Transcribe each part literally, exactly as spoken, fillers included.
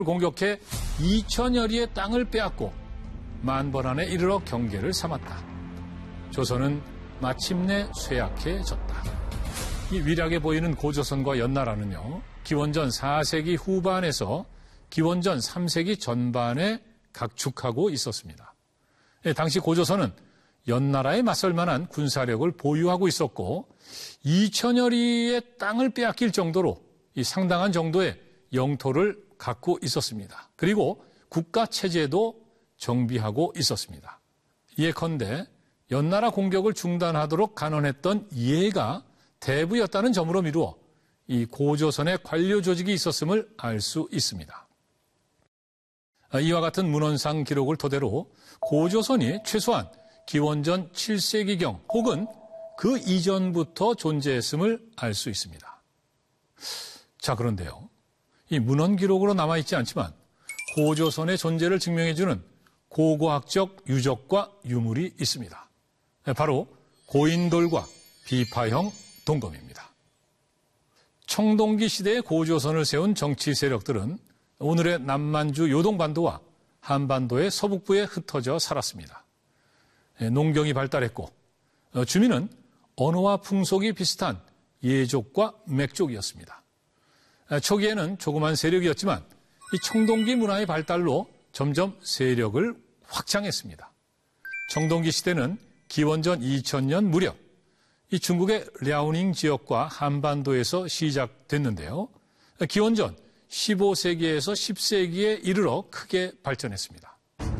공격해 이천여리의 땅을 빼앗고 만번안에 이르러 경계를 삼았다. 조선은 마침내 쇠약해졌다. 이 위력해 보이는 고조선과 연나라는요, 기원전 사 세기 후반에서 기원전 삼 세기 전반에 각축하고 있었습니다. 당시 고조선은 연나라에 맞설 만한 군사력을 보유하고 있었고 이천여리의 땅을 빼앗길 정도로 이 상당한 정도의 영토를 갖고 있었습니다. 그리고 국가 체제도 정비하고 있었습니다. 예컨대 연나라 공격을 중단하도록 간언했던 예가 대부였다는 점으로 미루어 이 고조선의 관료 조직이 있었음을 알 수 있습니다. 이와 같은 문헌상 기록을 토대로 고조선이 최소한 기원전 칠 세기경 혹은 그 이전부터 존재했음을 알 수 있습니다. 자, 그런데요, 이 문헌 기록으로 남아있지 않지만 고조선의 존재를 증명해주는 고고학적 유적과 유물이 있습니다. 바로 고인돌과 비파형 동검입니다. 청동기 시대의 고조선을 세운 정치 세력들은 오늘의 남만주 요동반도와 한반도의 서북부에 흩어져 살았습니다. 농경이 발달했고 주민은 언어와 풍속이 비슷한 예족과 맥족이었습니다. 초기에는 조그만 세력이었지만 이 청동기 문화의 발달로 점점 세력을 확장했습니다. 청동기 시대는 기원전 이천 년 무렵 이 중국의 랴오닝 지역과 한반도에서 시작됐는데요. 기원전 십오 세기에서 십 세기에 이르러 크게 발전했습니다.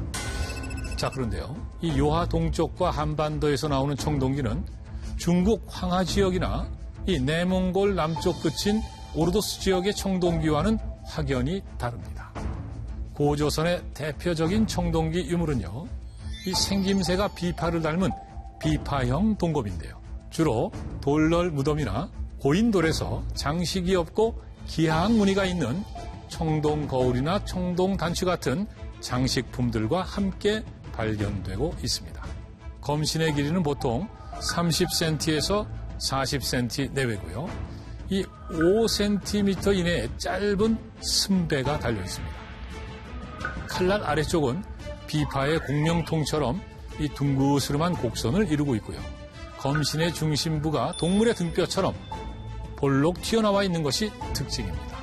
자, 그런데요, 이 요하 동쪽과 한반도에서 나오는 청동기는 중국 황하 지역이나 이 내몽골 남쪽 끝인 오르도스 지역의 청동기와는 확연히 다릅니다. 고조선의 대표적인 청동기 유물은요, 이 생김새가 비파를 닮은 비파형 동검인데요. 주로 돌널 무덤이나 고인돌에서 장식이 없고 기하학 무늬가 있는 청동 거울이나 청동 단추 같은 장식품들과 함께 발견되고 있습니다. 검신의 길이는 보통 삼십 센티미터에서 사십 센티미터 내외고요. 이 오 센티미터 이내에 짧은 승배가 달려 있습니다. 칼날 아래쪽은 비파의 공명통처럼 이 둥그스름한 곡선을 이루고 있고요. 검신의 중심부가 동물의 등뼈처럼 볼록 튀어나와 있는 것이 특징입니다.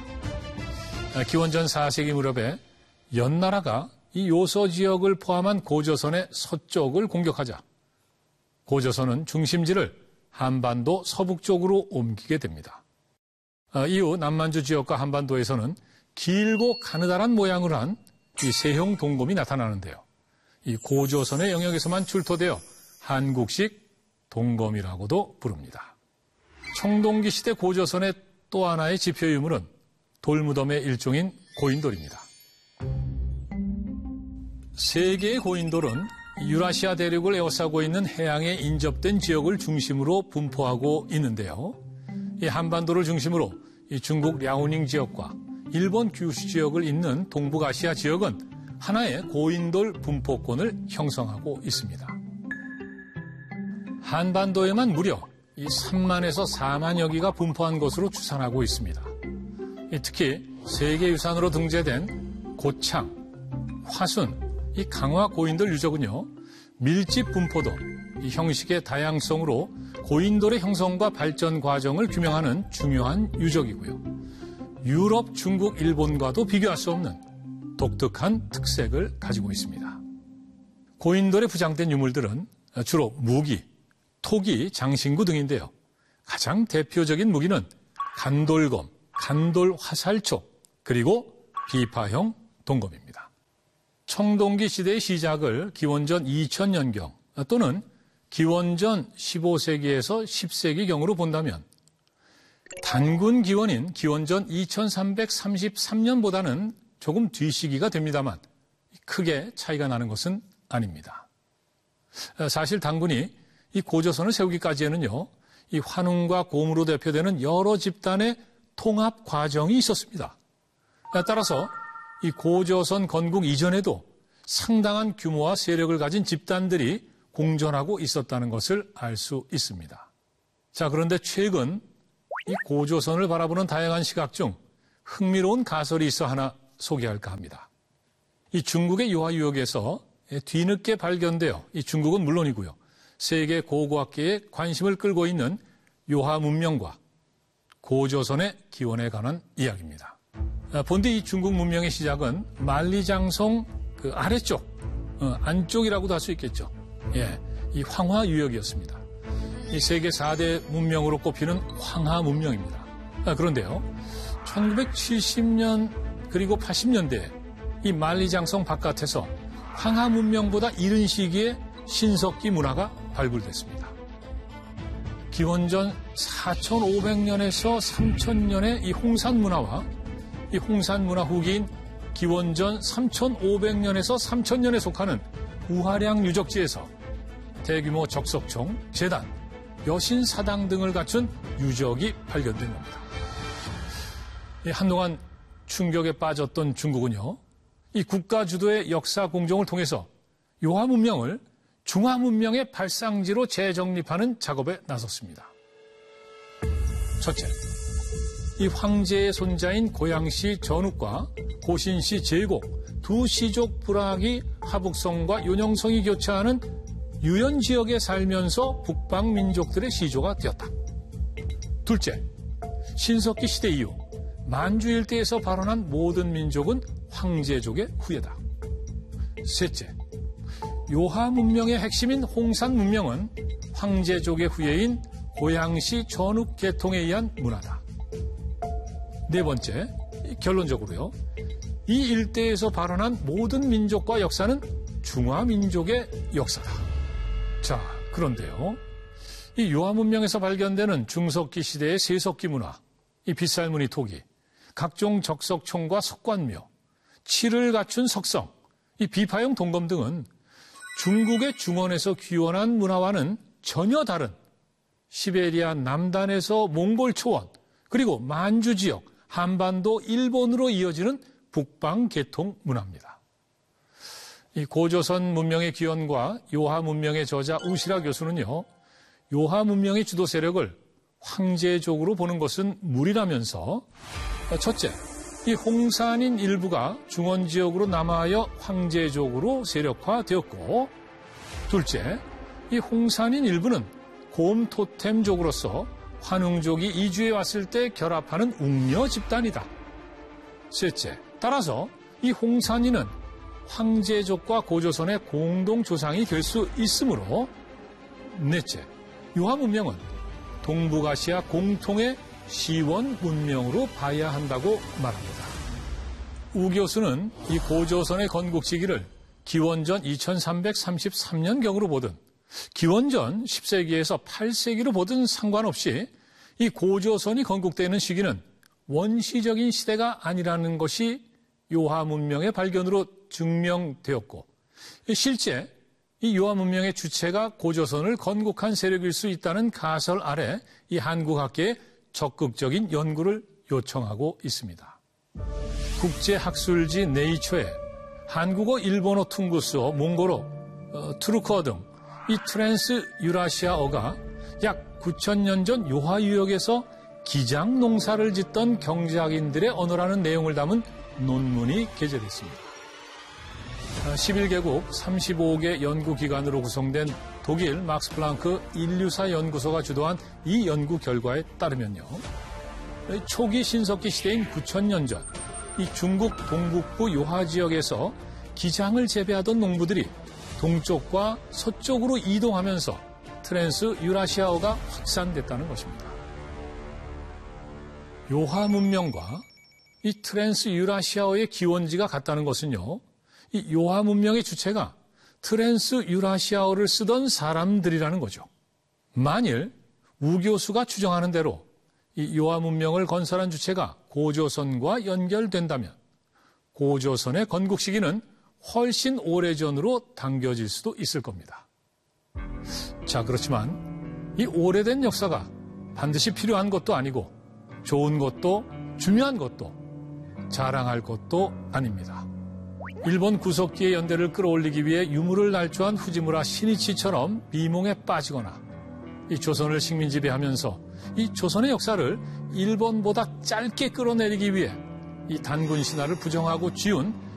기원전 사 세기 무렵에 연나라가 이 요서 지역을 포함한 고조선의 서쪽을 공격하자 고조선은 중심지를 한반도 서북쪽으로 옮기게 됩니다. 이후 남만주 지역과 한반도에서는 길고 가느다란 모양을 한 이 세형 동검이 나타나는데요. 이 고조선의 영역에서만 출토되어 한국식 동검이라고도 부릅니다. 청동기 시대 고조선의 또 하나의 지표 유물은 돌무덤의 일종인 고인돌입니다. 세 개의 고인돌은 유라시아 대륙을 에워싸고 있는 해양에 인접된 지역을 중심으로 분포하고 있는데요. 이 한반도를 중심으로 이 중국 랴오닝 지역과 일본 규슈 지역을 잇는 동북아시아 지역은 하나의 고인돌 분포권을 형성하고 있습니다. 한반도에만 무려 이 삼만에서 사만여 개가 분포한 것으로 추산하고 있습니다. 특히 세계유산으로 등재된 고창, 화순, 이 강화 고인돌 유적은요, 밀집 분포도 이 형식의 다양성으로 고인돌의 형성과 발전 과정을 규명하는 중요한 유적이고요. 유럽, 중국, 일본과도 비교할 수 없는 독특한 특색을 가지고 있습니다. 고인돌에 부장된 유물들은 주로 무기, 토기, 장신구 등인데요. 가장 대표적인 무기는 간돌검, 간돌 화살촉, 그리고 비파형 동검입니다. 청동기 시대의 시작을 기원전 이천 년경 또는 기원전 십오 세기에서 십 세기경으로 본다면 단군 기원인 기원전 이천삼백삼십삼 년보다는 조금 뒤시기가 됩니다만 크게 차이가 나는 것은 아닙니다. 사실 단군이 이 고조선을 세우기까지에는요, 이 환웅과 곰으로 대표되는 여러 집단의 통합 과정이 있었습니다. 따라서 이 고조선 건국 이전에도 상당한 규모와 세력을 가진 집단들이 공존하고 있었다는 것을 알 수 있습니다. 자, 그런데 최근 이 고조선을 바라보는 다양한 시각 중 흥미로운 가설이 있어 하나 소개할까 합니다. 이 중국의 요하 유역에서 뒤늦게 발견되어 이 중국은 물론이고요. 세계 고고학계에 관심을 끌고 있는 요하 문명과 고조선의 기원에 관한 이야기입니다. 본디 이 중국 문명의 시작은 만리장성 그 아래쪽, 어, 안쪽이라고도 할 수 있겠죠. 예, 이 황하 유역이었습니다. 이 세계 사 대 문명으로 꼽히는 황하 문명입니다. 아, 그런데요, 천구백칠십 년 그리고 팔십 년대에 이 만리장성 바깥에서 황하 문명보다 이른 시기에 신석기 문화가 발굴됐습니다. 기원전 사천오백 년에서 삼천 년의 이 홍산 문화와 이 홍산 문화 후기인 기원전 삼천오백 년에서 삼천 년에 속하는 우하량 유적지에서 대규모 적석총, 제단, 여신사당 등을 갖춘 유적이 발견된 겁니다. 한동안 충격에 빠졌던 중국은요, 이 국가 주도의 역사 공정을 통해서 요하 문명을 중화 문명의 발상지로 재정립하는 작업에 나섰습니다. 첫째, 이 황제의 손자인 고양시 전욱과 고신시 제곡 두 시족 부락이 하북성과 요녕성이 교차하는 유연 지역에 살면서 북방 민족들의 시조가 되었다. 둘째, 신석기 시대 이후 만주 일대에서 발원한 모든 민족은 황제족의 후예다. 셋째, 요하 문명의 핵심인 홍산 문명은 황제족의 후예인 고양시 전욱 계통에 의한 문화다. 네 번째, 결론적으로요, 이 일대에서 발원한 모든 민족과 역사는 중화민족의 역사다. 자, 그런데요, 이 요하 문명에서 발견되는 중석기 시대의 세석기 문화, 이 빗살무늬 토기, 각종 적석총과 석관묘, 칠을 갖춘 석성, 이 비파형 동검 등은 중국의 중원에서 귀원한 문화와는 전혀 다른 시베리아 남단에서 몽골 초원, 그리고 만주 지역, 한반도 일본으로 이어지는 북방 계통 문화입니다. 이 고조선 문명의 기원과 요하 문명의 저자 우시라 교수는요, 요하 문명의 주도 세력을 황제족으로 보는 것은 무리라면서, 첫째, 이 홍산인 일부가 중원 지역으로 남하여 황제족으로 세력화되었고, 둘째, 이 홍산인 일부는 곰 토템족으로서 환웅족이 이주해 왔을 때 결합하는 웅녀 집단이다. 셋째, 따라서 이 홍산인은 황제족과 고조선의 공동 조상이 될 수 있으므로, 넷째, 요하 문명은 동북아시아 공통의 시원 문명으로 봐야 한다고 말합니다. 우 교수는 이 고조선의 건국 시기를 기원전 이천삼백삼십삼 년경으로 보든 기원전 십 세기에서 팔 세기로 보든 상관없이 이 고조선이 건국되는 시기는 원시적인 시대가 아니라는 것이 요하 문명의 발견으로 증명되었고, 실제 이 요하 문명의 주체가 고조선을 건국한 세력일 수 있다는 가설 아래 이 한국학계에 적극적인 연구를 요청하고 있습니다. 국제학술지 네이처에 한국어, 일본어 퉁구스어, 몽골어, 어, 투르크어 등 이 트랜스 유라시아어가 약 구천 년 전 요하 유역에서 기장 농사를 짓던 경제학인들의 언어라는 내용을 담은 논문이 게재됐습니다. 십일 개국 삼십오 개 연구기관으로 구성된 독일 막스 플랑크 인류사 연구소가 주도한 이 연구 결과에 따르면요, 초기 신석기 시대인 구천 년 전 이 중국 동북부 요하 지역에서 기장을 재배하던 농부들이 동쪽과 서쪽으로 이동하면서 트랜스 유라시아어가 확산됐다는 것입니다. 요하 문명과 이 트랜스 유라시아어의 기원지가 같다는 것은요, 이 요하 문명의 주체가 트랜스 유라시아어를 쓰던 사람들이라는 거죠. 만일 우 교수가 추정하는 대로 이 요하 문명을 건설한 주체가 고조선과 연결된다면 고조선의 건국 시기는 훨씬 오래전으로 당겨질 수도 있을 겁니다. 자, 그렇지만 이 오래된 역사가 반드시 필요한 것도 아니고 좋은 것도 중요한 것도 자랑할 것도 아닙니다. 일본 구석기의 연대를 끌어올리기 위해 유물을 날조한 후지무라 시니치처럼 미몽에 빠지거나 이 조선을 식민 지배하면서 이 조선의 역사를 일본보다 짧게 끌어내리기 위해 이 단군 신화를 부정하고 지운